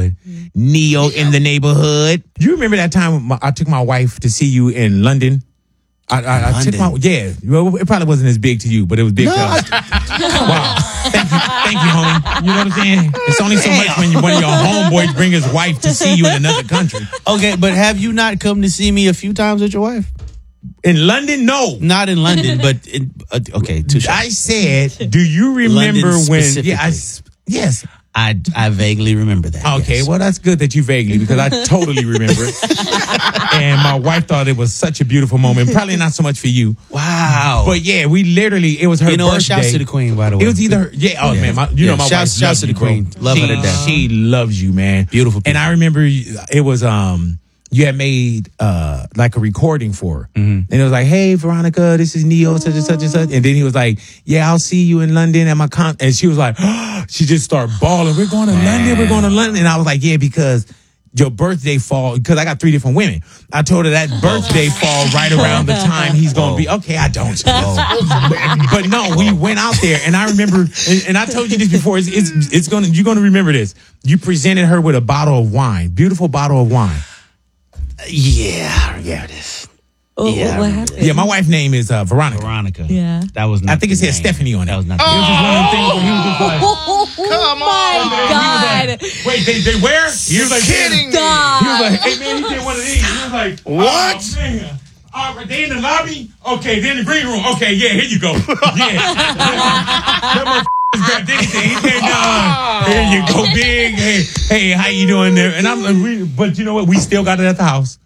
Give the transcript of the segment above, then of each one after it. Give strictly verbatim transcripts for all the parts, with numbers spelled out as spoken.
neighborhood. Neo in the neighborhood. You remember that time I took my wife to see you in London? I, I, I took my yeah. Well, it probably wasn't as big to you, but it was big no, to us. Wow, thank you, thank you, homie. You know what I'm saying? It's only so much when you, one of your homeboys bring his wife to see you in another country. Okay, but have you not come to see me a few times with your wife? In London, no, not in London, but in, uh, okay. Touche. I said, do you remember when? Yeah, I, yes. I, I vaguely remember that. Okay, yes. well, that's good that you vaguely, because I totally remember it. And my wife thought it was such a beautiful moment. Probably not so much for you. Wow. But yeah, we literally, it was her you know, birthday. Shouts to the queen, by the way. It was either, her, yeah, oh yeah. man, my, you yeah. know my shouts, wife shouts to the you, queen. Bro. Love she, her to death. She loves you, man. Beautiful people. And I remember it was, um, you had made uh, like a recording for her. Mm-hmm. And it was like, hey, Veronica, this is Neo, such and such and such. And then he was like, yeah, I'll see you in London at my con. And she was like, oh, she just started bawling. We're going to Man. London. We're going to London. And I was like, yeah, because your birthday fall, because I got three different women. I told her that birthday fall right around the time he's going to be. Okay, I don't. Oh. But no, we went out there. And I remember, and, and I told you this before, it's, it's, it's going to, you're going to remember this. You presented her with a bottle of wine, beautiful bottle of wine. Yeah, I remember this. Oh, yeah, what happened? Yeah, my wife's name is uh, Veronica. Veronica. Yeah. That was not I think it said name. Stephanie on it. That was not oh, the It was just one of the things where he was just like, come on. Oh, my God. Like, wait, they, they where? He was like, kidding me. He was like, hey, man, he did one of these. He was like, what? Oh, man. All right, they in the lobby? Okay, they in the green room. Okay, yeah, here you go. Yeah. That motherfucker grabbed anything. He said, nah, here you go, big. Hey, hey, how you doing there? And I'm like, but you know what? We still got it at the house.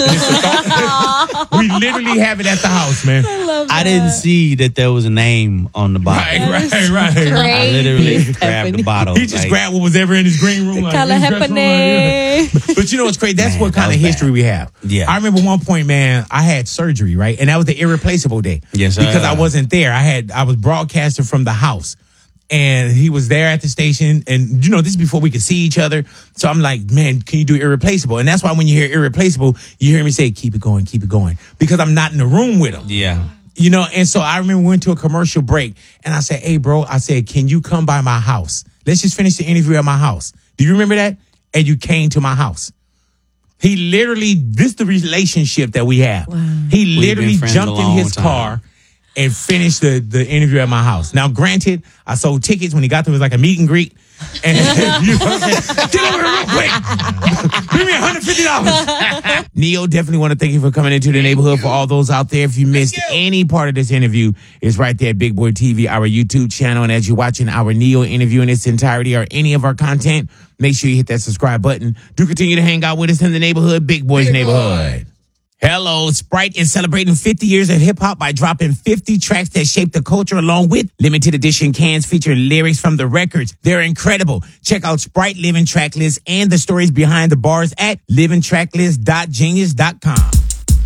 We literally have it at the house, man. I love that. I didn't see that there was a name on the bottle. Right, right, right. I literally grabbed the bottle. He just like, grabbed what was ever in his green room. Like, like, but you know what's crazy? That's man, what kind that of history bad. we have. Yeah. I remember one point, man, I had surgery, right? And that was the irreplaceable day. Yes, sir. Because I wasn't there. I had I was broadcasting from the house. And he was there at the station. And, you know, this is before we could see each other. So I'm like, man, can you do irreplaceable? And that's why when you hear irreplaceable, you hear me say, keep it going, keep it going. Because I'm not in the room with him. Yeah. You know, and so I remember we went to a commercial break. And I said, hey, bro, I said, can you come by my house? Let's just finish the interview at my house. Do you remember that? And you came to my house. He literally, this is the relationship that we have. Wow. He literally jumped in his time. car and finished the, the interview at my house. Now, granted, I sold tickets when he got there. It was like a meet and greet. And you know what I'm saying? Get over here real quick. Give me one hundred fifty dollars. Neo, definitely want to thank you for coming into the neighborhood. For all those out there, if you missed any part of this interview, it's right there at Big Boy T V, our YouTube channel. And as you're watching our Neo interview in its entirety or any of our content, make sure you hit that subscribe button. Do continue to hang out with us in the neighborhood, Big Boy's Big Neighborhood. Boy. Hello, Sprite is celebrating fifty years of hip-hop by dropping fifty tracks that shaped the culture along with limited edition cans featuring lyrics from the records. They're incredible. Check out Sprite Living Track List and the stories behind the bars at living track list dot genius dot com.